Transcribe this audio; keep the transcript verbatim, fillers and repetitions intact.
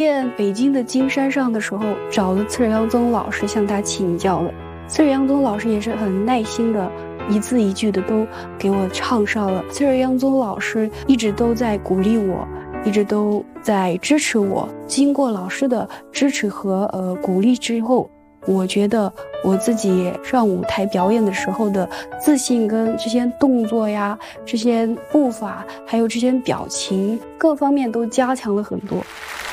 练北京的金山上的时候，找了刺儿杨宗老师向他请教了。刺儿杨宗老师也是很耐心的，一字一句的都给我唱上了。刺儿杨宗老师一直都在鼓励我，一直都在支持我。经过老师的支持和呃鼓励之后，我觉得我自己上舞台表演的时候的自信跟这些动作呀、这些步伐，还有这些表情，各方面都加强了很多。